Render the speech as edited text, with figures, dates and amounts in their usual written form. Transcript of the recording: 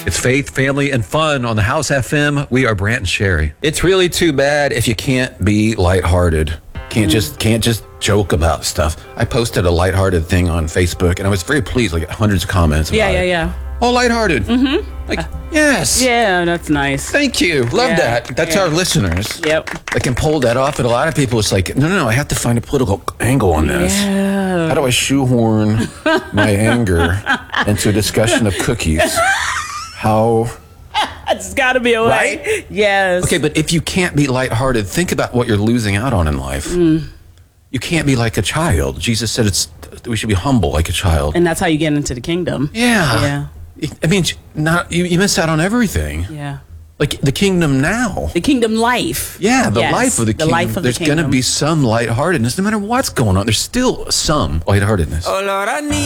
It's faith, family, and fun on the House FM. We are Brant and Sherry. It's really too bad if you can't be lighthearted. Can't just joke about stuff. I posted a lighthearted thing on Facebook, and I was very pleased. Like hundreds of comments. Yeah. Oh, lighthearted. Mm-hmm. Like, yes. Yeah, that's nice. Thank you. Love that. That's our listeners. Yep. I can pull that off, and a lot of people, it's like, no, I have to find a political angle on this. Yeah. How do I shoehorn my anger into a discussion of cookies? How... It's got to be a way. Right? Yes. Okay, but if you can't be lighthearted, think about what you're losing out on in life. You can't be like a child. Jesus said we should be humble like a child. And that's how you get into the kingdom. Yeah. I mean, you miss out on everything. Yeah. Like the kingdom now. The kingdom life. Yeah, the life of the kingdom. Life of There's going to be some lightheartedness. No matter what's going on, there's still some lightheartedness. Oh, Lord, I need